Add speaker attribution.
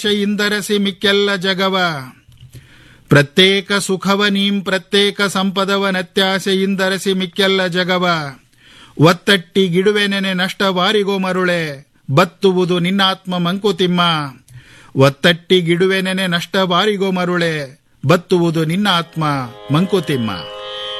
Speaker 1: ಇಂದರಸಿ ಮಿಕ್ಕೆಲ್ಲ ಜಗವ ಪ್ರತ್ಯೇಕ ಸುಖವ ನೀಂ ಪ್ರತ್ಯೇಕ ಸಂಪದವನತ್ಯಾಸೆ ಇಂದರಸಿ ಮಿಕ್ಕೆಲ್ಲ ಜಗವ ಒತ್ತಟ್ಟಿ ಗಿಡುವೆನೆನೆ ನಷ್ಟವಾರಿಗೋ ಮರುಳೆ ಬತ್ತುವುದು ನಿನ್ನಾತ್ಮ ಮಂಕುತಿಮ್ಮ ಒತ್ತಟ್ಟಿ ಗಿಡುವೆನೆನೆ ನಷ್ಟವಾರಿಗೋ ಮರುಳೆ ಬತ್ತುವುದು ನಿನ್ನ ಆತ್ಮ ಮಂಕುತಿಮ್ಮ.